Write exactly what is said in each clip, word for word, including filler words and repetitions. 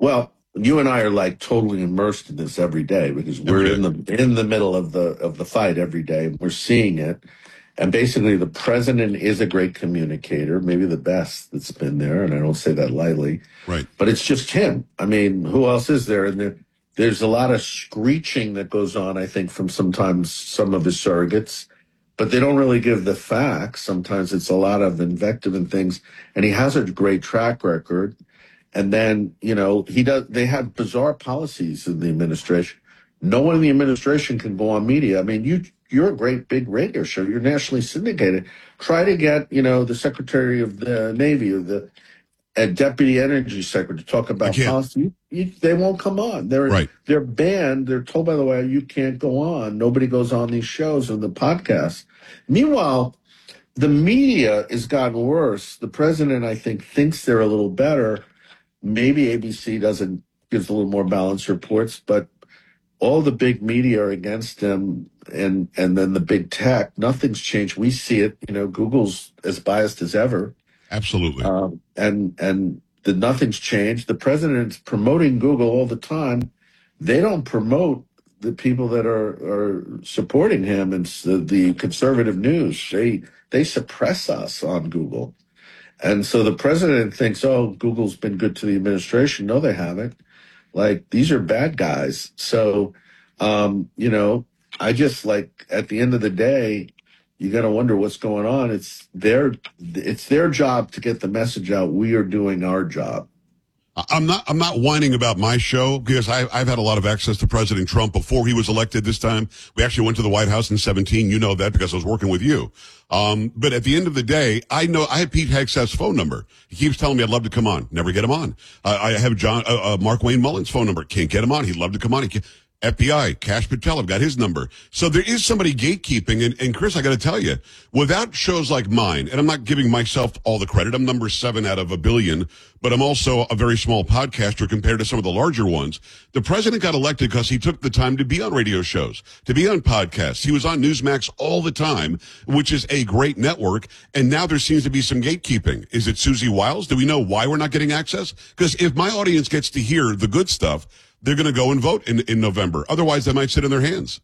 Well, you and I are like totally immersed in this every day because we're in the in the middle of the of the fight every day. We're seeing it. And basically the president is a great communicator, maybe the best that's been there, and I don't say that lightly. Right. But it's just him. I mean, who else is there? And there, there's a lot of screeching that goes on, I think, from sometimes some of his surrogates, but they don't really give the facts. Sometimes it's a lot of invective and things. And he has a great track record. And then, you know, he does, they have bizarre policies in the administration. No one in the administration can go on media. I mean, you, you're a great big radio show. You're nationally syndicated. Try to get, you know, the Secretary of the Navy or the uh, Deputy Energy Secretary to talk about policy. You, you, they won't come on. They're, right. they're banned. They're told, by the way, you can't go on. Nobody goes on these shows and the podcasts. Meanwhile, the media has gotten worse. The president, I think, thinks they're a little better. Maybe A B C doesn't gives a little more balanced reports, but all the big media are against him, and and then the big tech. Nothing's changed. We see it. You know, Google's as biased as ever. Absolutely. Um, and and the nothing's changed. The president's promoting Google all the time. They don't promote the people that are are supporting him and the, the conservative news. They they suppress us on Google. And so the president thinks, oh, Google's been good to the administration. No, they haven't. Like, these are bad guys. So, um, you know, I just like at the end of the day, you got to wonder what's going on. It's their it's their job to get the message out. We are doing our job. I'm not. I'm not whining about my show because I, I've had a lot of access to President Trump before he was elected. This time, we actually went to the White House in seventeen. You know that because I was working with you. Um, but at the end of the day, I know I have Pete Hegseth's phone number. He keeps telling me I'd love to come on. Never get him on. Uh, I have John uh, uh, Mark Wayne Mullen's phone number. Can't get him on. He'd love to come on. He can't. F B I, Kash Patel, I've got his number. So there is somebody gatekeeping. And, and Chris, I got to tell you, without shows like mine, and I'm not giving myself all the credit. I'm number seven out of a billion, but I'm also a very small podcaster compared to some of the larger ones. The president got elected because he took the time to be on radio shows, to be on podcasts. He was on Newsmax all the time, which is a great network. And now there seems to be some gatekeeping. Is it Susie Wiles? Do we know why we're not getting access? Because if my audience gets to hear the good stuff, they're going to go and vote in, in November. Otherwise, they might sit in their hands.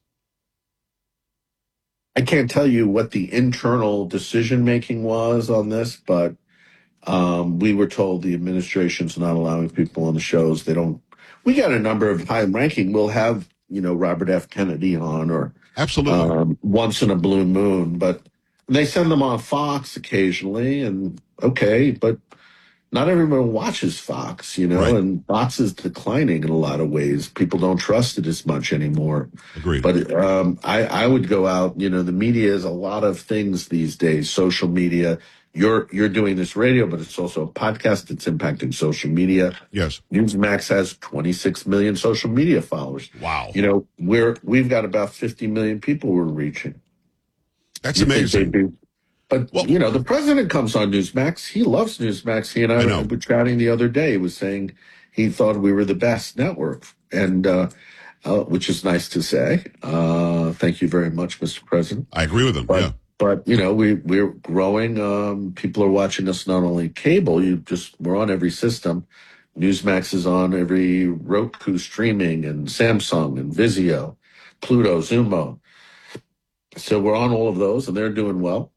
I can't tell you what the internal decision-making was on this, but um, we were told the administration's not allowing people on the shows. They don't. We got a number of high-ranking. We'll have, you know, Robert F. Kennedy on or absolutely um, once in a blue moon, but they send them on Fox occasionally, and okay, but not everyone watches Fox, you know, right. and Fox is declining in a lot of ways. People don't trust it as much anymore. Agreed. But um, I, I would go out, you know, the media is a lot of things these days, social media. You're you're doing this radio, but it's also a podcast that's impacting social media. Yes. Newsmax has twenty-six million social media followers. Wow. You know, we're, we've got about fifty million people we're reaching. That's you amazing. But, well, you know, the president comes on Newsmax. He loves Newsmax. He and I, I were chatting the other day. He was saying he thought we were the best network, and uh, uh, which is nice to say. Uh, thank you very much, Mister President. I agree with him, but, yeah. But, you know, we, we're growing. Um, people are watching us not only cable. You just We're on every system. Newsmax is on every Roku streaming and Samsung and Vizio, Pluto, Zumo. So we're on all of those, and they're doing well.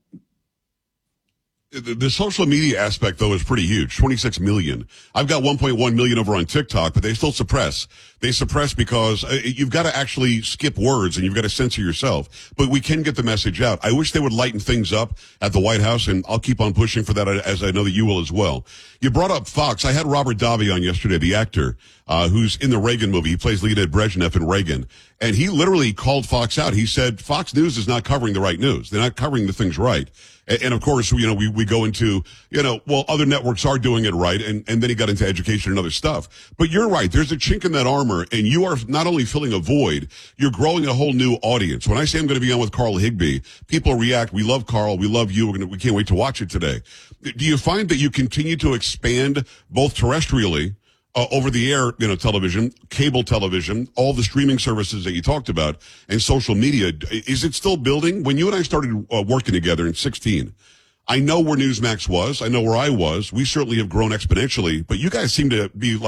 The, the social media aspect, though, is pretty huge. twenty-six million. I've got one point one million over on TikTok, but they still suppress. They suppress because uh, you've got to actually skip words and you've got to censor yourself. But we can get the message out. I wish they would lighten things up at the White House, and I'll keep on pushing for that, as I know that you will as well. You brought up Fox. I had Robert Davi on yesterday, the actor, uh, who's in the Reagan movie. He plays Leonid Brezhnev in Reagan. And he literally called Fox out. He said, Fox News is not covering the right news. They're not covering the things right. And, and of course, you know, we, we go into, you know, well, other networks are doing it right. And, and then he got into education and other stuff. But you're right. There's a chink in that armor, and you are not only filling a void, you're growing a whole new audience. When I say I'm going to be on with Carl Higbee, people react. We love Carl. We love you. We're gonna, we can't wait to watch it today. Do you find that you continue to expand both terrestrially, Uh, over the air, you know, television, cable television, all the streaming services that you talked about, and social media? Is it still building? When you and I started uh, working together in sixteen, I know where Newsmax was. I know where I was. We certainly have grown exponentially, but you guys seem to be like